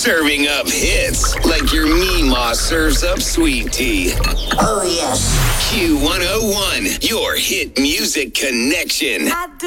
Serving up hits like your Meemaw serves up sweet tea. Oh, yes. Q101, your hit music connection.